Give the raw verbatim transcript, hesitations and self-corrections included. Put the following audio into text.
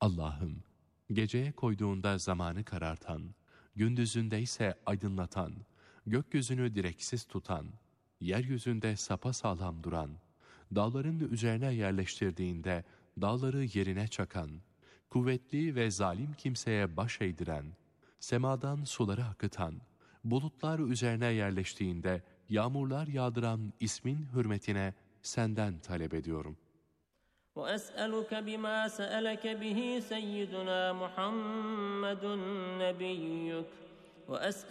Allah'ım, geceye koyduğunda zamanı karartan, gündüzünde ise aydınlatan, gökyüzünü direksiz tutan, yeryüzünde sapasağlam duran, dağların üzerine yerleştirdiğinde dağları yerine çakan, kuvvetli ve zalim kimseye baş eğdiren, semadan suları akıtan, bulutlar üzerine yerleştiğinde yağmurlar yağdıran ismin hürmetine senden talep ediyorum. وأسألك بما سألك به سيدنا محمد نبيك وأسألك